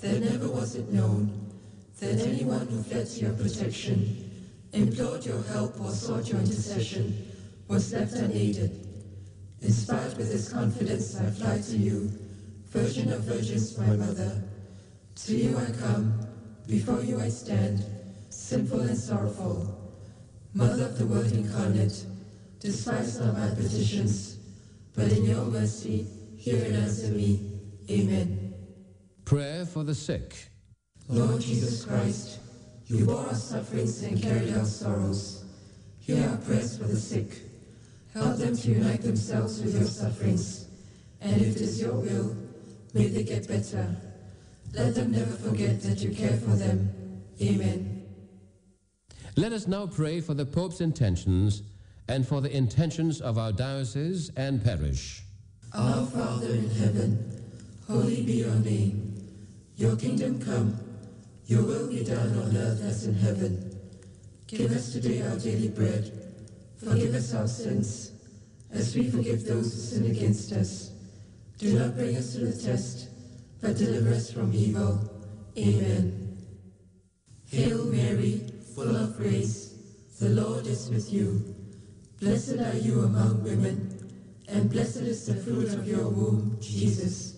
that never was it known that anyone who fled to your protection, implored your help or sought your intercession, was left unaided. Inspired with this confidence, I fly to you, Virgin of Virgins, my mother. To you I come, before you I stand, sinful and sorrowful. Mother of the Word incarnate, despise not my petitions, but in your mercy, hear and answer me. Amen. Prayer for the sick. Lord Jesus Christ, you bore our sufferings and carried our sorrows. Hear our prayers for the sick. Help them to unite themselves with your sufferings, and if it is your will, may they get better. Let them never forget that you care for them. Amen. Let us now pray for the Pope's intentions and for the intentions of our diocese and parish. Our Father in heaven, holy be your name. Your kingdom come, your will be done on earth as in heaven. Give us today our daily bread. Forgive us our sins, as we forgive those who sin against us. Do not bring us to the test, but deliver us from evil. Amen. Hail Mary, full of grace, the Lord is with you. Blessed are you among women, and blessed is the fruit of your womb, Jesus.